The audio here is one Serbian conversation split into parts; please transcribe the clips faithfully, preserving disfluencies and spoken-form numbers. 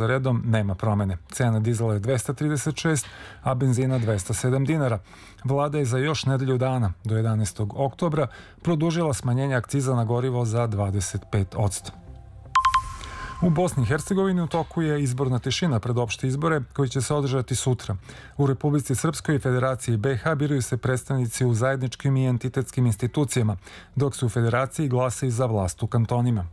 za redom nema promene. Cena dizela je dvesta trideset šest, a benzina dvesta sedam dinara. Vlada je za još nedelju dana, do jedanaestog oktobra, produžila smanjenje akciza na gorivo za dvadeset pet posto. U Bosni i Hercegovini u toku je izborna tišina pred opšte izbore koji će se održati sutra. U Republici Srpskoj i Federaciji be ha biraju se predstavnici u zajedničkim i entitetskim institucijama, dok se u Federaciji glasaju za vlast u kantonima.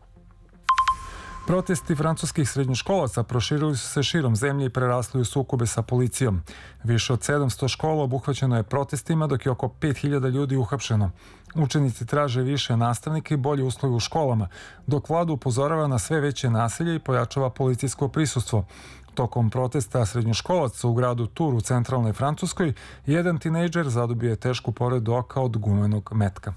Protesti francuskih srednjoškolaca proširili su se širom zemlje i prerasli u sukobe sa policijom. Više od sedamsto škola obuhvaćeno je protestima, dok je oko pet hiljada ljudi uhapšeno. Učenici traže više nastavnika i bolje uslove u školama, dok vlada upozorava na sve veće nasilje i pojačava policijsko prisustvo. Tokom protesta srednjoškolaca u gradu Tur u centralnoj Francuskoj, jedan tinejdžer zadobio je tešku povredu oka od gumenog metka.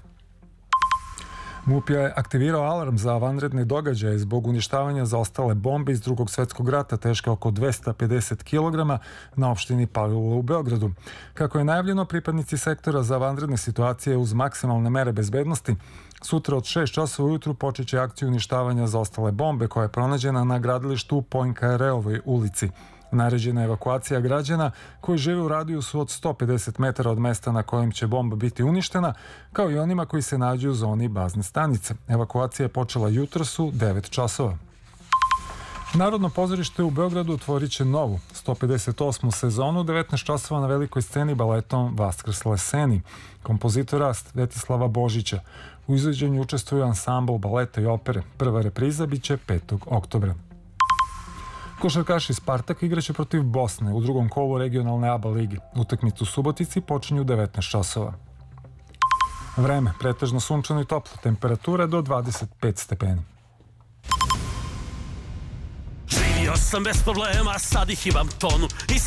MUP je aktivirao alarm za vanredne događaje zbog uništavanja zaostale bombe iz Drugog svjetskog rata teške oko dvesta pedeset kilograma na opštini Palilula u Beogradu. Kako je najavljeno, pripadnici sektora za vanredne situacije uz maksimalne mere bezbednosti sutra od šest časova ujutru počeće akciju uništavanja zaostale bombe koja je pronađena na gradilištu u Poinkareovoj ulici. Naređena je evakuacija građana koji žive u radijusu od sto pedeset metara od mesta na kojem će bomba biti uništena, kao i onima koji se nađu u zoni bazne stanice. Evakuacija je počela jutros u devet časova. Narodno pozorište u Beogradu otvorit će novu, sto pedeset osmu sezonu u devetnaest časova na velikoj sceni baletom Vaskrsle Seni, kompozitora Svetislava Božića. U izvođenju učestvuju ansambl baleta i opere. Prva repriza biće petog oktobra. Košarkaši Spartak igraće protiv Bosne u drugom kolu regionalne A B A ligi. Utakmicu u Subotici počinju u devetnaest časova. Vreme, pretežno sunčano i toplo, temperatura do dvadeset pet stepeni. Živio sam bez problema, sad ih imam tonu.